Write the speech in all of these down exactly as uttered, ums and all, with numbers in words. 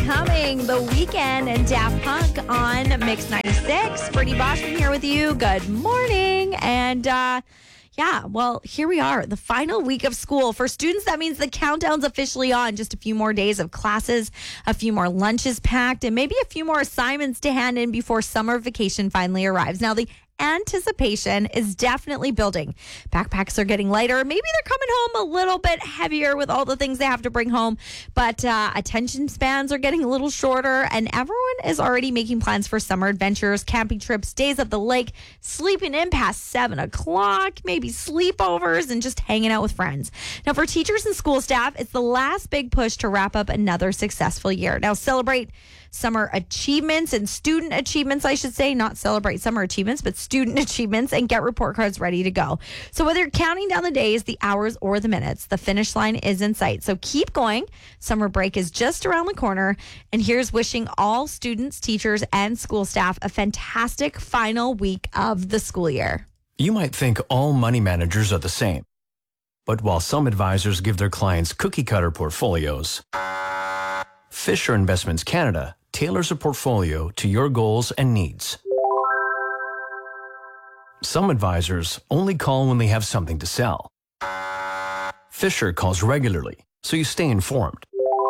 coming. The Weeknd and Daft Punk on Mix ninety-six. Brittany Boschman here with you. Good morning. And uh, yeah, well, here we are. The final week of school. For students, that means the countdown's officially on. Just a few more days of classes, a few more lunches packed, and maybe a few more assignments to hand in before summer vacation finally arrives. Now, the anticipation is definitely building. Backpacks are getting lighter. Maybe they're coming home a little bit heavier with all the things they have to bring home, but uh, attention spans are getting a little shorter, and everyone is already making plans for summer adventures, camping trips, days at the lake, sleeping in past seven o'clock, maybe sleepovers, and just hanging out with friends. Now, for teachers and school staff, it's the last big push to wrap up another successful year. Now, celebrate summer achievements and student achievements, I should say, not celebrate summer achievements, but student achievements, and get report cards ready to go. So whether you're counting down the days, the hours, or the minutes, the finish line is in sight. So keep going. Summer break is just around the corner. And here's wishing all students, teachers, and school staff a fantastic final week of the school year. You might think all money managers are the same. But while some advisors give their clients cookie-cutter portfolios, Fisher Investments Canada tailors a portfolio to your goals and needs. Some advisors only call when they have something to sell. Fisher calls regularly, so you stay informed.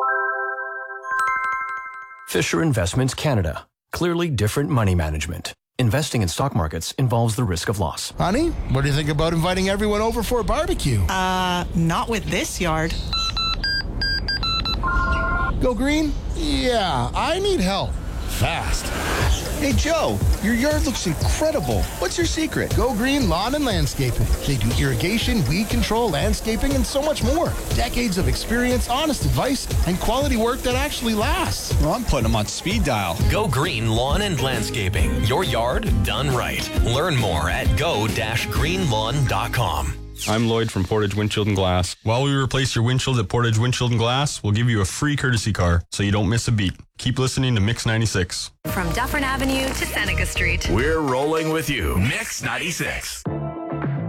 Fisher Investments Canada. Clearly different money management. Investing in stock markets involves the risk of loss. Honey, what do you think about inviting everyone over for a barbecue? Uh, not with this yard. Go green? Yeah, I need help. Fast. Hey, Joe, your yard looks incredible. What's your secret? Go Green Lawn and Landscaping. They do irrigation, weed control, landscaping, and so much more. Decades of experience, honest advice, and quality work that actually lasts. Well, I'm putting them on speed dial. Go Green Lawn and Landscaping. Your yard done right. Learn more at go dash green lawn dot com. I'm Lloyd from Portage Windshield and Glass. While we replace your windshield at Portage Windshield and Glass, we'll give you a free courtesy car so you don't miss a beat. Keep listening to Mix ninety-six. From Dufferin Avenue to Seneca Street. We're rolling with you. Mix ninety-six.